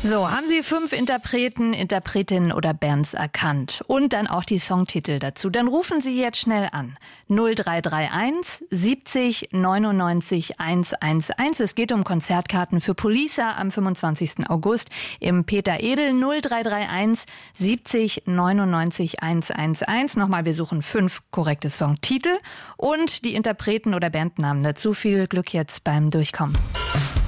So, haben Sie 5 Interpreten, Interpretinnen oder Bands erkannt und dann auch die Songtitel dazu? Dann rufen Sie jetzt schnell an. 0331 70 99 111. Es geht um Konzertkarten für Poliça am 25. August im Peter Edel. 0331 70 99 111. Nochmal, wir suchen 5 korrekte Songtitel und die Interpreten oder Bandnamen dazu. Viel Glück jetzt beim Durchkommen.